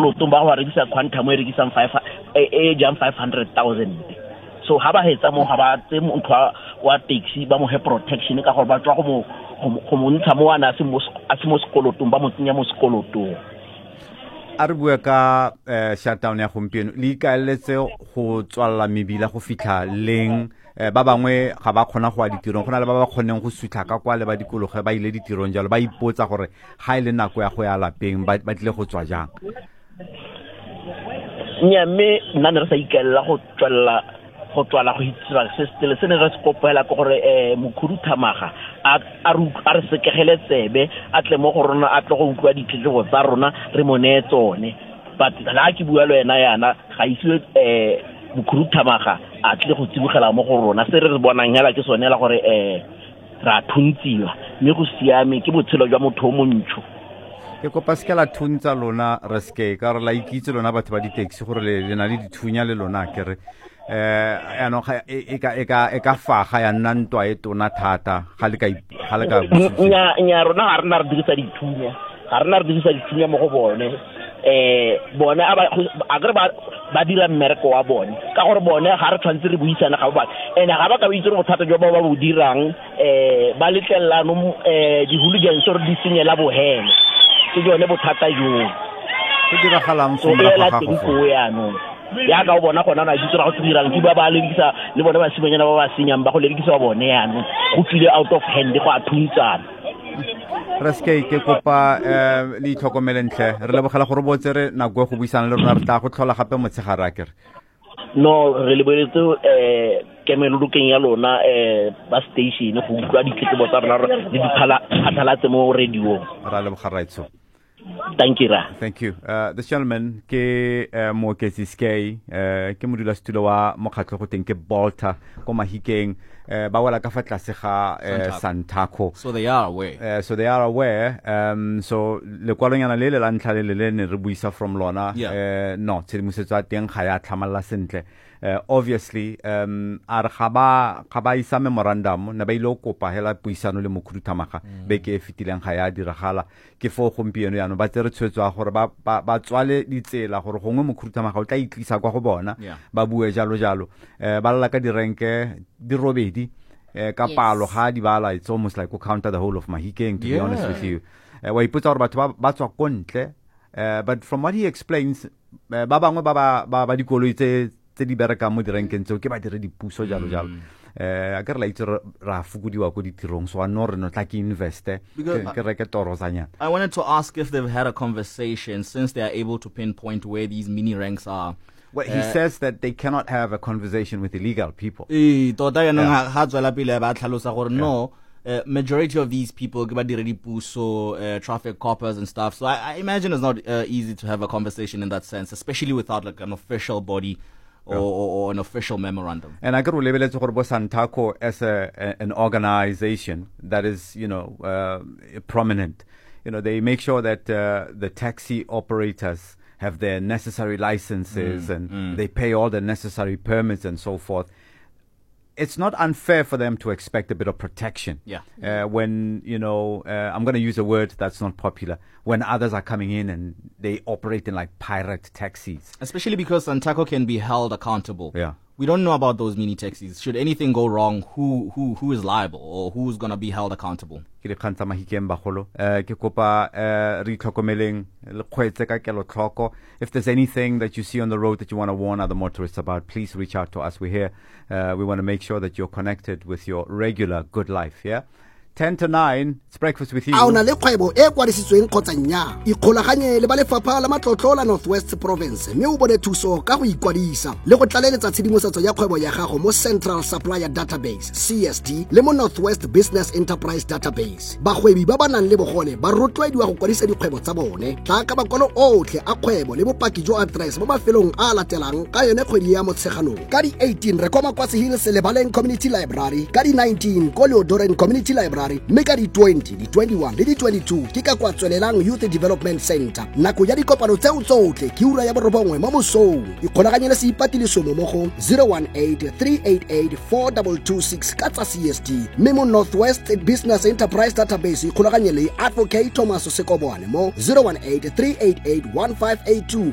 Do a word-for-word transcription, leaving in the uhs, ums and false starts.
sekoloto ba go rekisa quantum e rekisang five e jang five hundred thousand. So ha ba hetsa mo ha ba tse motho wa taxi ba mo he protection ka gore ba tswa go mo go mo ntsha mo ana a se mo a se mo sekolotong ba mo tsenya mo sekolotong. A re bua ka shutdown ya gompieno le ikaeletse go tswalla mebila go fitlha leng ba bangwe ga ba khona go a ditirong gona le ba ba khoneng go sutla ka kwa le ba dikologe ba ile ditirong jalo ba ipotsa gore ha ile nako ya go ya lapeng ba tle go tswa jang. Nya me nna re sa ikaela go tswalla go tswala go itsira se stele se ne re skopela go gore eh mokhuduthamaga a a re sekegele tsebe a tle mo go rona a tle go utlwa ditletlebo tsa rona re mone tsone but la ke bua le yena yana ga isiwe eh mokhuduthamaga a tle go tsibogela mo go rona se re re bonang hela ke sone la gore eh ra thuntsiwa mme go siame ke botshelo jwa motho mo ntšho. Ke kopa se la thuntsa lona re ske ka re la ikitse lona batho ba di taxi gore le na le dithunya le lona ke re eh ano ga e ka e ka e ka faga ya nna ntwa e tona thata ga le ka ga le ka nya nya rona ga rena re dirisa dithunya ga rena re dirisa dithunya mo go bone eh bone a ba a gre ba ba dira mmereko wa bone ka gore bone ga re tshwantse re buisana ga ba ene ga ba ka itse go thata jo ba ba bo dirang eh ba letlella no eh di hooligans or di senyela bohele ke jone bothata jo go dira galang fo ga go ya no ya ka bona gona na ditse ra go dirang di ba ba lekisa le bona ba semenyana ba ba senyang ba go lekisa bone yana go tsile out of hand go a thuntsana. Re ske ke kopa eh le tlhokomelentle re lebogela gore botse re na go go buisana le rona re tla go tlhola gape motshegara akere no re le boletse eh kemelolokeng ya lona eh ba station go utlwa ditletlebo tsa rona le diphala athalatse mo radio ra lebogela raitso. Thank you, Ra. Thank you. Uh, this gentleman, ke uh, mo ke siskei, uh, ke modula stulo wa mokgatlo go teng ke Bolta, ko Mahikeng, uh, ba wala ka fa tlase ga uh, Santaco. So they are aware. Uh, so they are aware. Um, so le kwalonyana le le la ntlha le le ne re buisa from lona. Yeah. Uh, no, tshedimosetso ya teng ga ya tlhamalla sentle. Uh, obviously um ar khaba khaba isa memorandum na ba ile kopa hela puisano le mokhuduthamaga be ke fitileng ga ya diragala ke fo gompieno yana ba tsere tshwetswa gore ba ba tswale ditsela gore gongwe mokhuduthamaga o tla itlisa kwa go bona ba bue jalo jalo eh ba lla ka direnke di robedi eh ka palo ga di bala it's almost like to counter the whole of Mahikeng to yeah. be honest with you eh wa iputsa gore batho ba tswa kontle eh but from what he explains ba bangwe ba ba ba dikoloi tse tse di bereka mo direnkeng tseo ke ba dire dipuso jalo jalo eh a ke re la itse ra fukodiwa go ditirong so a no re no tla ke investe ke reke torozanya. I wanted to ask if they've had a conversation since they are able to pinpoint where these mini ranks are. Well, he uh, says that they cannot have a conversation with illegal people. Eh tota ya no ha tswela pele ba tlhalosa gore no Uh, majority of these people give a puso uh, traffic coppers and stuff. So I, I imagine it's not uh, easy to have a conversation in that sense, especially without like an official body or, yeah. or, or an official memorandum. And I got to level Santaco as a, a an organization that is, you know, uh, prominent. You know, they make sure that uh, the taxi operators have their necessary licenses mm, and mm. they pay all the necessary permits and so forth. It's not unfair for them to expect a bit of protection. Yeah. Uh, when, you know, uh, I'm going to use a word that's not popular, when others are coming in and they operate in like pirate taxis. Especially because Santaco can be held accountable. Yeah. We don't know about those mini taxis. Should anything go wrong, who who who is liable or who's going to be held accountable? Ke le khantsa Mahikeng bagolo eh ke kopa eh re tlhokomeleng le kgwetse ka kelo tlhoko. If there's anything that you see on the road that you want to warn other motorists about, please reach out to us. We're here. Uh, we want to make sure that you're connected with your regular good life, yeah? ten to nine, it's breakfast with you. Auna le kgwebo e kwadisitsweng kgotsa nya ikgolaganye le ba lefapha la matlotlo la Northwest Province mme o bone thuso ka go ikwadisa le go tlaleletsa tshedimosetso ya kgwebo ya gago mo Central Supplier Database C S D le mo Northwest Business Enterprise Database. Bagwebi ba ba nang le bogole ba rotloediwa go kwadisa dikgwebo tsa bone tla ka bakwalo otlhe a kgwebo le bopaki jo address mo mafelong a latelang ka yone kgwedi ya motsheganong ka di eighteen re kwa Makwatsi Hills le Baleng Community Library ka di nineteen ko Leodoren Community Library mme ka di twenty di twenty-one le di twenty-two ke ka kwa tswelelang Youth Development Center nako ya dikopano tseo tsotlhe ke ura ya borobongwe mo mosong ikgolaganye le seipatiliso mo go zero one eight three eight eight four two two six ka tsa C S D mme mo Northwest Business Enterprise Database ikgolaganye le Advocate Thomas Sekobane mo zero one eight three eight eight one five eight two